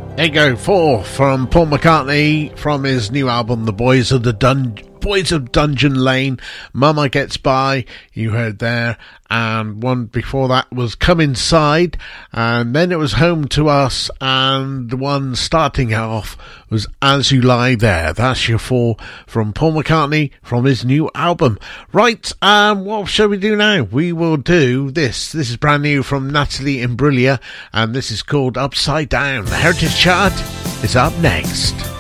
There you go, 4 from Paul McCartney from his new album, The Boys of Dungeon Lane. Mama Gets By, you heard there, and one before that was Come Inside, and then it was Home to Us, and the one starting off was As You Lie There. That's your 4 from Paul McCartney from his new album. Right, what shall we do now? We will do this. This is brand new from Natalie Imbruglia, and this is called Upside Down. The Heritage Chart is up next.